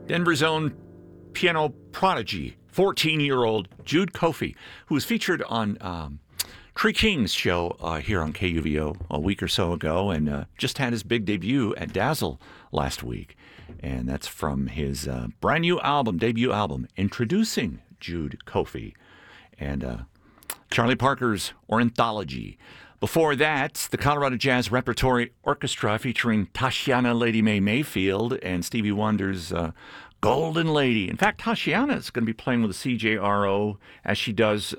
Denver's own piano prodigy, 14-year-old Jude Coffey, who was featured on Tree King's show here on KUVO a week or so ago, and just had his big debut at Dazzle last week. And that's from his brand new album, debut album, Introducing Jude Coffey, and Charlie Parker's Ornithology. Before that, the Colorado Jazz Repertory Orchestra featuring Tashiana Lady Mae Mayfield and Stevie Wonder's Golden Lady. In fact, Tashiana is going to be playing with the CJRO, as she does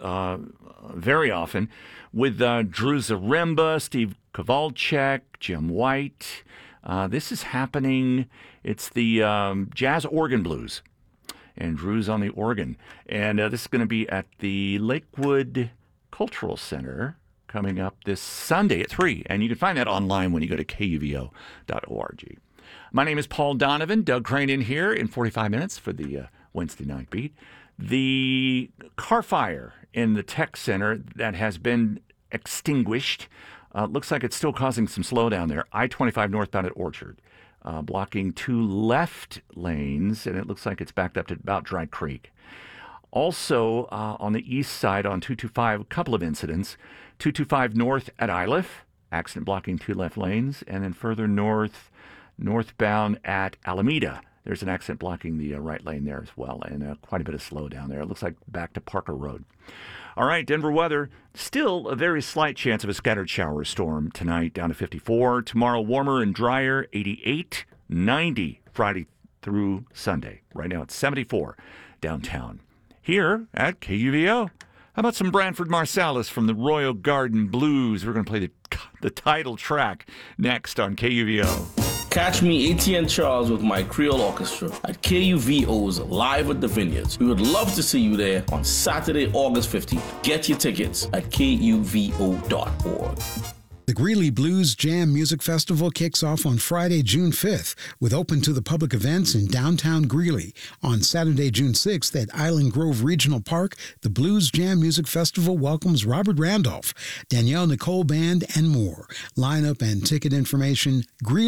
very often, with Drew Zaremba, Steve Kowalczyk, Jim White. This is happening. It's the Jazz Organ Blues, and Drew's on the organ. And this is going to be at the Lakewood Cultural Center coming up this Sunday at 3. And you can find that online when you go to kuvo.org. My name is Paul Donovan. Doug Crane in here in 45 minutes for the Wednesday Night Beat. The car fire in the tech center that has been extinguished looks like it's still causing some slowdown there. I-25 northbound at Orchard, blocking 2 left lanes, and it looks like it's backed up to about Dry Creek. Also, on the east side on 225, a couple of incidents. 225 north at Iliff, accident blocking 2 left lanes, and then further northbound at Alameda. There's an accident blocking the right lane there as well, and quite a bit of slowdown there. It looks like back to Parker Road. All right, Denver weather. Still a very slight chance of a scattered shower storm tonight, down to 54. Tomorrow, warmer and drier, 88, 90 Friday through Sunday. Right now, it's 74 downtown. Here at KUVO. How about some Branford Marsalis from the Royal Garden Blues? We're going to play the title track next on KUVO. Catch me, Etienne Charles, with my Creole Orchestra at KUVO's Live at the Vineyards. We would love to see you there on Saturday, August 15th. Get your tickets at kuvo.org. The Greeley Blues Jam Music Festival kicks off on Friday, June 5th, with open to the public events in downtown Greeley. On Saturday, June 6th at Island Grove Regional Park, the Blues Jam Music Festival welcomes Robert Randolph, Danielle Nicole Band, and more. Lineup and ticket information,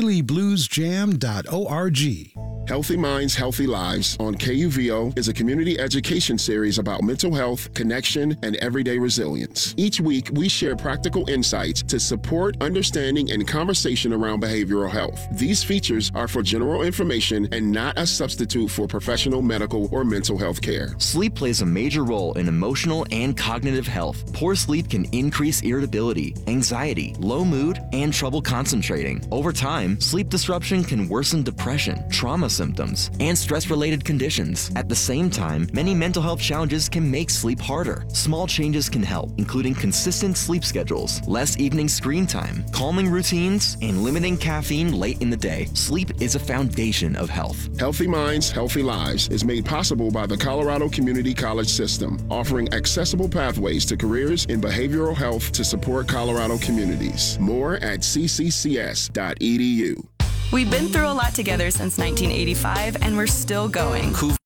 greeleybluesjam.org. Healthy Minds, Healthy Lives on KUVO is a community education series about mental health, connection, and everyday resilience. Each week, we share practical insights to support understanding and conversation around behavioral health. These features are for general information and not a substitute for professional medical or mental health care. Sleep plays a major role in emotional and cognitive health. Poor sleep can increase irritability, anxiety, low mood, and trouble concentrating. Over time, sleep disruption can worsen depression, trauma symptoms, and stress-related conditions. At the same time, many mental health challenges can make sleep harder. Small changes can help, including consistent sleep schedules, less evening screen time, calming routines, and limiting caffeine late in the day. Sleep is a foundation of health. Healthy Minds, Healthy Lives is made possible by the Colorado Community College System, offering accessible pathways to careers in behavioral health to support Colorado communities. More at cccs.edu. We've been through a lot together since 1985, and we're still going.